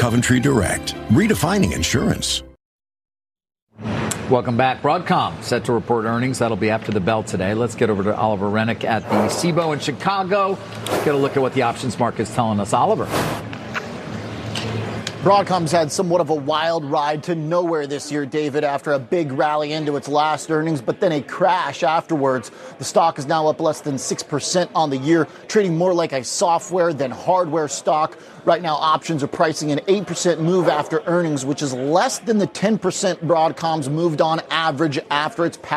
Coventry Direct, redefining insurance. Welcome back. Broadcom set to report earnings. That'll be after the bell today. Let's get over to Oliver Rennick at the CBOE in Chicago. Get a look at what the options market's telling us. Oliver. Broadcom's had somewhat of a wild ride to nowhere this year, David, after a big rally into its last earnings, but then a crash afterwards. The stock is now up less than 6% on the year, trading more like a software than hardware stock. Right now, options are pricing an 8% move after earnings, which is less than the 10% Broadcom's moved on average after its past